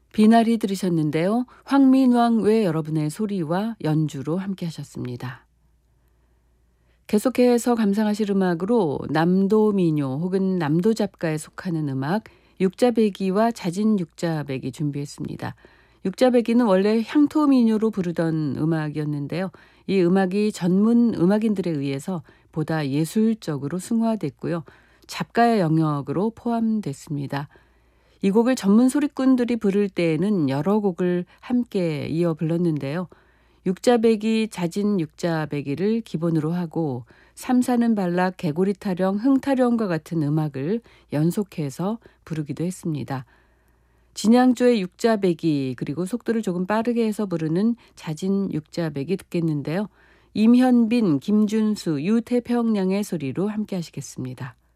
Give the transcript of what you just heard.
비나리 들으셨는데요. 황민왕 외 여러분의 소리와 연주로 함께 하셨습니다. 계속해서 감상하실 음악으로 남도민요 혹은 남도잡가에 속하는 음악 육자배기와 자진육자배기 준비했습니다. 육자배기는 원래 향토민요로 부르던 음악이었는데요. 이 음악이 전문 음악인들에 의해서 보다 예술적으로 승화됐고요. 잡가의 영역으로 포함됐습니다. 이 곡을 전문 소리꾼들이 부를 때에는 여러 곡을 함께 이어 불렀는데요. 육자배기, 자진 육자배기를 기본으로 하고 삼사는 발락, 개구리 타령, 흥타령과 같은 음악을 연속해서 부르기도 했습니다. 진양조의 육자배기 그리고 속도를 조금 빠르게 해서 부르는 자진 육자배기 듣겠는데요. 임현빈, 김준수, 유태평양의 소리로 함께 하시겠습니다.